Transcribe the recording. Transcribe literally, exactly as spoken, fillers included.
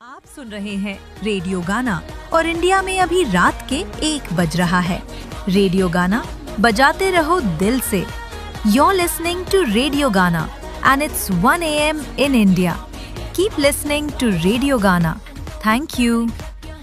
आप सुन रहे हैं रेडियो गाना और इंडिया में अभी रात के एक बज रहा है। रेडियो गाना बजाते रहो दिल से। You're listening to Radio Gana and it's one a m in India. Keep listening to Radio Gana. Thank you.